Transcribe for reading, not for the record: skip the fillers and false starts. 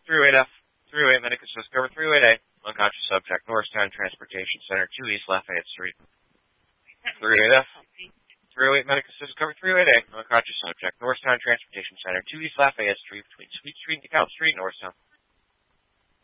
308F, 308 Medic Assist, cover 308A, unconscious subject, Norristown Transportation Center, 2 East Lafayette Street. 308F, 308 Medic Assist, cover 308A, unconscious subject, Norristown Transportation Center, 2 East Lafayette Street, between Sweet Street and DeKalb Street, Norristown.